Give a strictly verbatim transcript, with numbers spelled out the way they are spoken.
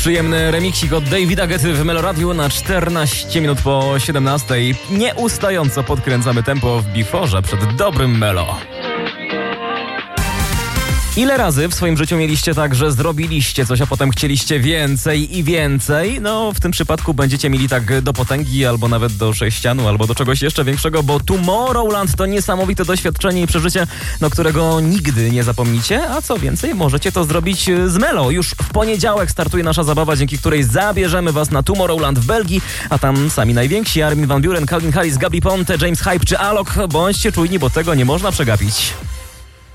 Przyjemny remiksik od Davida Guetty w Meloradiu na czternaście minut po siedemnastej. Nieustająco podkręcamy tempo w biforze przed dobrym Melo. Ile razy w swoim życiu mieliście tak, że zrobiliście coś, a potem chcieliście więcej i więcej? No, w tym przypadku będziecie mieli tak do potęgi, albo nawet do sześcianu, albo do czegoś jeszcze większego, bo Tomorrowland to niesamowite doświadczenie i przeżycie, no, którego nigdy nie zapomnicie, a co więcej, możecie to zrobić z Melo. Już w poniedziałek startuje nasza zabawa, dzięki której zabierzemy was na Tomorrowland w Belgii, a tam sami najwięksi: Armin van Buuren, Calvin Harris, Gabi Ponte, James Hype czy Alok. Bądźcie czujni, bo tego nie można przegapić.